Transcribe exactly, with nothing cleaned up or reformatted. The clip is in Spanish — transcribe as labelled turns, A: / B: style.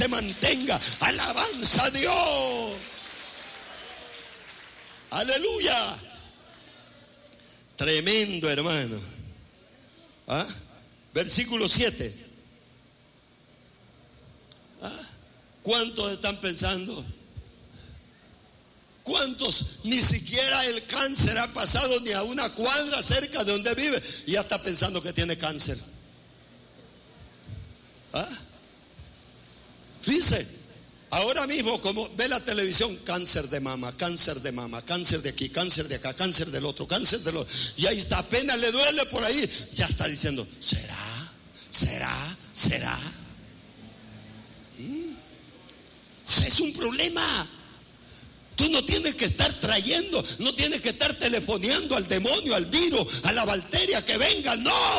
A: te mantenga. Alabanza a Dios. Aleluya. Tremendo, hermano. ¿Ah? Versículo siete. ¿Ah? ¿Cuántos están pensando? ¿Cuántos ni siquiera el cáncer ha pasado ni a una cuadra cerca de donde vive y ya está pensando que tiene cáncer? ¿Ah? Fíjese, ahora mismo como ve la televisión, cáncer de mama, cáncer de mama, cáncer de aquí, cáncer de acá, cáncer del otro, cáncer del otro, y ahí está, apenas le duele por ahí, ya está diciendo, ¿será? ¿Será? ¿Será? ¿Mm? Es un problema. Tú no tienes que estar trayendo, no tienes que estar telefoneando al demonio, al virus, a la bacteria que venga. No,